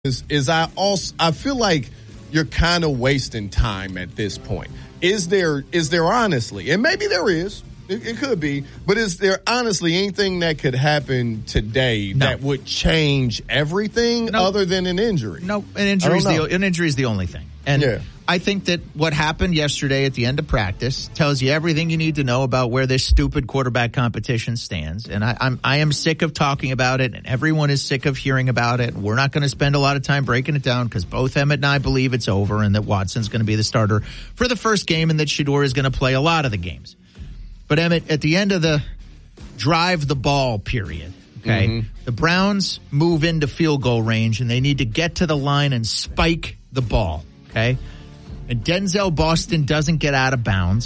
is I feel like you're kind of wasting time at this point. Is there honestly, and maybe there is, it could be, but is there honestly anything that could happen today that would change everything other than an injury? No, an injury is the only thing. And I think that what happened yesterday at the end of practice tells you everything you need to know about where this stupid quarterback competition stands. And I am sick of talking about it, and everyone is sick of hearing about it. We're not going to spend a lot of time breaking it down because both Emmett and I believe it's over and that Watson's going to be the starter for the first game and that Shedeur is going to play a lot of the games. But Emmett, at the end of the drive the ball period, the Browns move into field goal range and they need to get to the line and spike the ball. Okay. And Denzel Boston doesn't get out of bounds.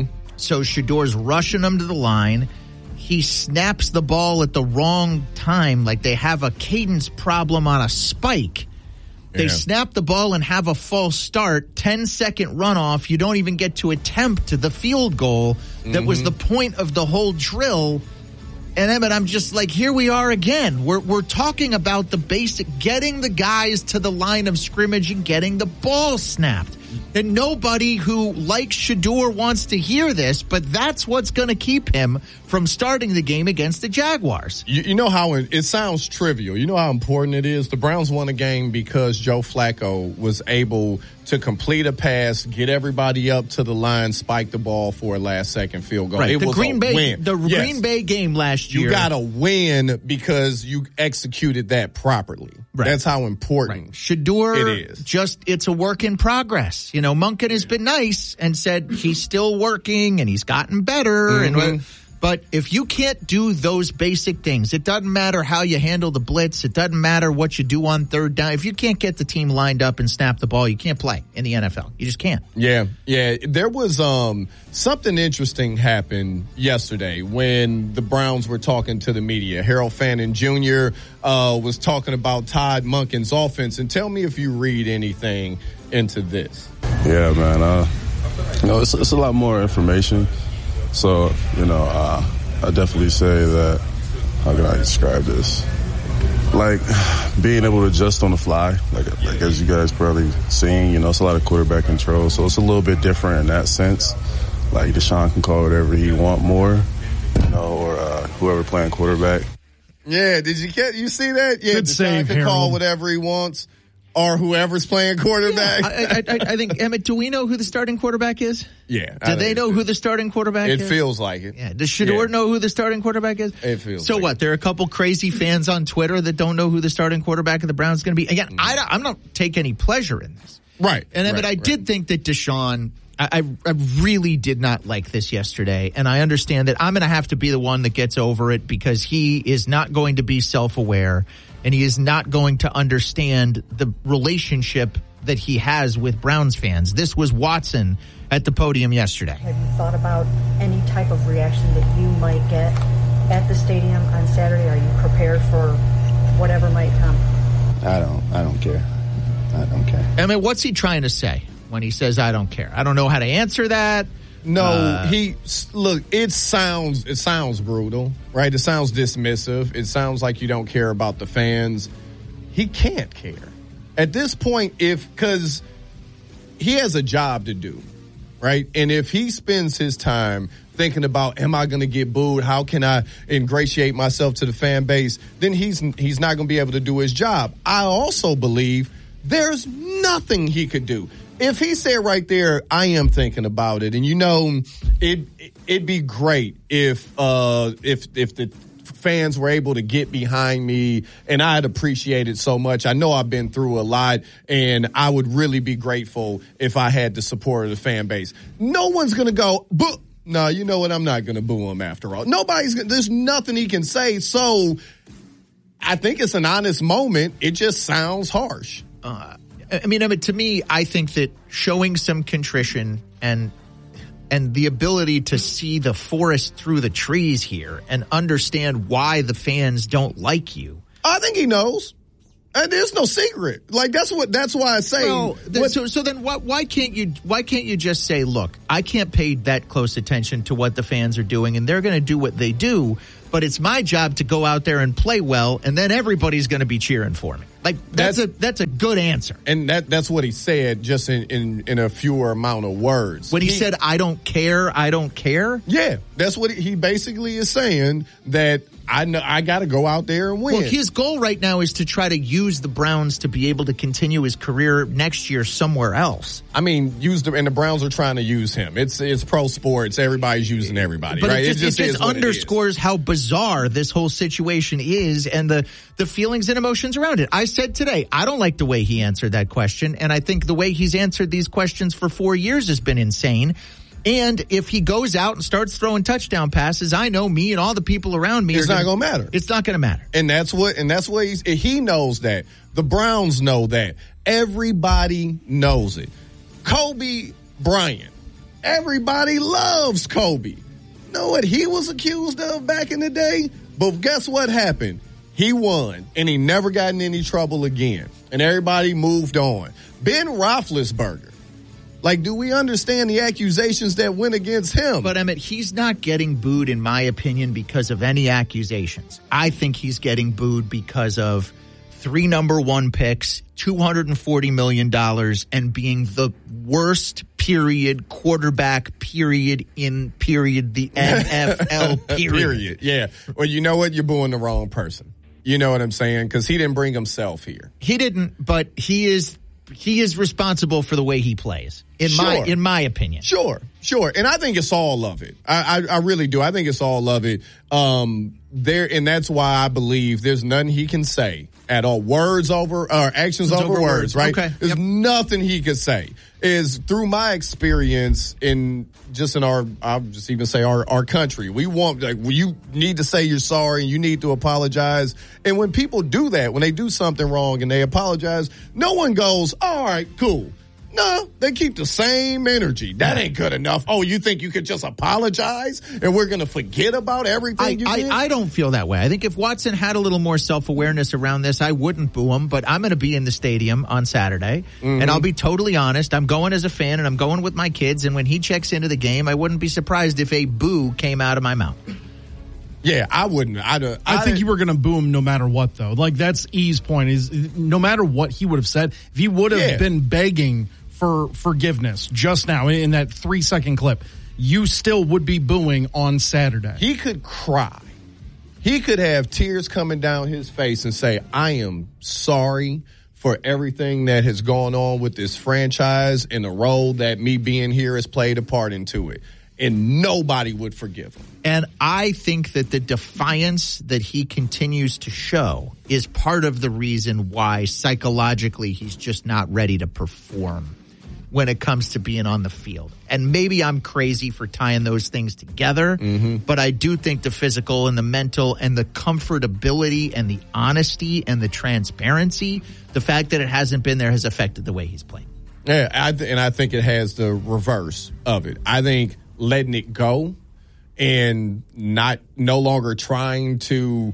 So Shedeur's rushing him to the line. He snaps the ball at the wrong time, like they have a cadence problem on a spike. They snap the ball and have a false start, 10-second runoff. You don't even get to attempt the field goal that was the point of the whole drill. And Emmett, I'm just like, here we are again. We're talking about the basic, getting the guys to the line of scrimmage and getting the ball snapped. And nobody who likes Shedeur wants to hear this, but that's what's going to keep him from starting the game against the Jaguars. You know how it sounds trivial. You know how important it is? The Browns won a game because Joe Flacco was able to complete a pass, get everybody up to the line, spike the ball for a last-second field goal. Right. It was a win. The Green Bay game last year. You got to win because you executed that properly. Right. That's how important Shedeur, it is. It's a work in progress. You know, Monken has been nice and said he's still working and he's gotten better. But if you can't do those basic things, it doesn't matter how you handle the blitz. It doesn't matter what you do on third down. If you can't get the team lined up and snap the ball, you can't play in the NFL. You just can't. Yeah. There was something interesting happened yesterday when the Browns were talking to the media. Harold Fannin Jr. Was talking about Todd Monken's offense. And tell me if you read anything into this. Yeah, man. It's a lot more information. So, I definitely say that, how can I describe this? Like, being able to adjust on the fly, like as you guys probably seen, it's a lot of quarterback control. So it's a little bit different in that sense. Like, Deshaun can call whatever he want more, or whoever playing quarterback. Yeah, did you see that? Yeah, Deshaun can call whatever he wants. Or whoever's playing quarterback. Yeah, I think, Emmett, do we know who the starting quarterback is? Yeah. Do they know who the starting quarterback is? It feels like it. Yeah. Does Shedeur know who the starting quarterback is? It feels so like what? There are a couple crazy fans on Twitter that don't know who the starting quarterback of the Browns is going to be. Again, I'm not taking any pleasure in this. Right. But I did think that Deshaun, I really did not like this yesterday. And I understand that I'm going to have to be the one that gets over it because he is not going to be self-aware. And he is not going to understand the relationship that he has with Browns fans. This was Watson at the podium yesterday. Have you thought about any type of reaction that you might get at the stadium on Saturday? Are you prepared for whatever might come? I don't care. I don't care. I mean, what's he trying to say when he says, I don't care? I don't know how to answer that. No, it sounds brutal, right? It sounds dismissive. It sounds like you don't care about the fans. He can't care at this point because he has a job to do, right? And if he spends his time thinking about, am I going to get booed? How can I ingratiate myself to the fan base? Then he's not going to be able to do his job. I also believe there's nothing he could do. If he said right there, I am thinking about it, and it'd be great if the fans were able to get behind me, and I'd appreciate it so much. I know I've been through a lot, and I would really be grateful if I had the support of the fan base. No one's gonna go, boo. No, you know what? I'm not gonna boo him after all. There's nothing he can say. So I think it's an honest moment. It just sounds harsh. I mean, to me, I think that showing some contrition and the ability to see the forest through the trees here and understand why the fans don't like you. I think he knows. There's no secret. Like that's why I say. Well, so then why can't you just say, look, I can't pay that close attention to what the fans are doing, and they're going to do what they do, but it's my job to go out there and play well, and then everybody's going to be cheering for me. Like, that's a good answer. And that's what he said, just in a fewer amount of words. When he said, I don't care. Yeah, that's what he basically is saying, that I got to go out there and win. Well, his goal right now is to try to use the Browns to be able to continue his career next year somewhere else. I mean, and the Browns are trying to use him. It's pro sports. Everybody's using everybody, but right? It just underscores how bizarre this whole situation is and the feelings and emotions around it. I said today, I don't like the way he answered that question, and I think the way he's answered these questions for 4 years has been insane. And if he goes out and starts throwing touchdown passes, I know me and all the people around me. It's not going to matter. It's not going to matter. And that's what he knows that. The Browns know that. Everybody knows it. Kobe Bryant. Everybody loves Kobe. You know what he was accused of back in the day? But guess what happened? He won, and he never got in any trouble again. And everybody moved on. Ben Roethlisberger. Like, do we understand the accusations that went against him? But, Emmett, he's not getting booed, in my opinion, because of any accusations. I think he's getting booed because of 3 number 1 picks, $240 million, and being the worst quarterback in the NFL period. Yeah. Well, you know what? You're booing the wrong person. You know what I'm saying? Because he didn't bring himself here. He didn't, but he is responsible for the way he plays, in my opinion. Sure. And I think it's all of it. I really do. I think it's all of it. And that's why I believe there's nothing he can say at all. Actions over words, right? Okay. There's nothing he could say. Is through my experience I'll just even say our country. We want, you need to say you're sorry and you need to apologize. And when people do that, when they do something wrong and they apologize, no one goes, all right, cool. No, they keep the same energy. That ain't good enough. Oh, you think you could just apologize and we're going to forget about everything you did? I don't feel that way. I think if Watson had a little more self-awareness around this, I wouldn't boo him, but I'm going to be in the stadium on Saturday, and I'll be totally honest. I'm going as a fan, and I'm going with my kids, and when he checks into the game, I wouldn't be surprised if a boo came out of my mouth. Yeah, I wouldn't. I think you were going to boo him no matter what, though. Like, that's E's point, is no matter what he would have said, if he would have been begging for forgiveness just now in that 3-second clip, you still would be booing on Saturday. He could cry. He could have tears coming down his face and say, I am sorry for everything that has gone on with this franchise and the role that me being here has played a part into it. And nobody would forgive him. And I think that the defiance that he continues to show is part of the reason why psychologically he's just not ready to perform when it comes to being on the field. And maybe I'm crazy for tying those things together, but I do think the physical and the mental and the comfortability and the honesty and the transparency, the fact that it hasn't been there has affected the way he's playing. Yeah, I think it has the reverse of it. I think letting it go and no longer trying to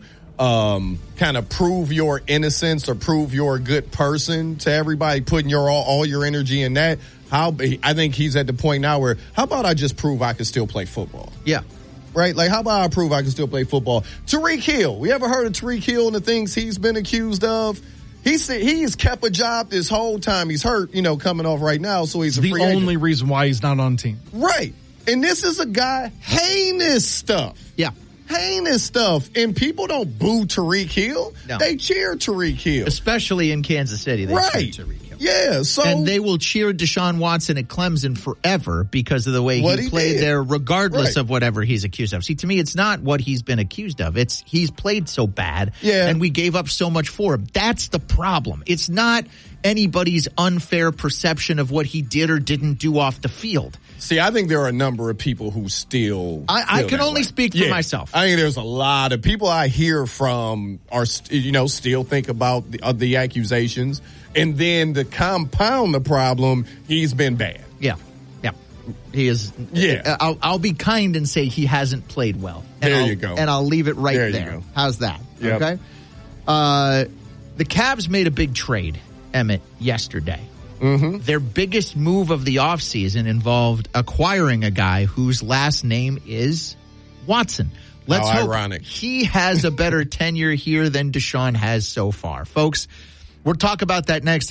kind of prove your innocence or prove you're a good person to everybody, putting all your energy in that. I think he's at the point now where, how about I just prove I can still play football? Yeah. Right? Like, how about I prove I can still play football? Tyreek Hill. We ever heard of Tyreek Hill and the things he's been accused of? He's kept a job this whole time. He's hurt, coming off right now, so he's a free agent. The only reason why he's not on the team. Right. And this is a guy, heinous stuff. Yeah. Heinous stuff. And people don't boo Tyreek Hill. No. They cheer Tyreek Hill. Especially in Kansas City. They cheer Tyreek Hill. Yeah. And they will cheer Deshaun Watson at Clemson forever because of the way he played there, regardless of whatever he's accused of. See, to me, it's not what he's been accused of. It's he's played so bad, and we gave up so much for him. That's the problem. It's not anybody's unfair perception of what he did or didn't do off the field. See, I think there are a number of people who still I can only speak for myself. I think there's a lot of people I hear from are, still think about the accusations. And then to compound the problem, he's been bad. Yeah. He is. Yeah. I'll be kind and say he hasn't played well. There you go. And I'll leave it right there. You go. How's that? Yep. Okay. The Cavs made a big trade, Emmett, yesterday. Their biggest move of the offseason involved acquiring a guy whose last name is Watson. Let's hope ironic. He has a better tenure here than Deshaun has so far. Folks, We'll talk about that next.